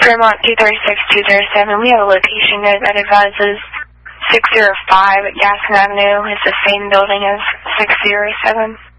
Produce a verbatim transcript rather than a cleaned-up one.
Fairmont two three six two zero seven, we have a location there that advises six zero five at Gaston Avenue. It's the same building as six zero seven.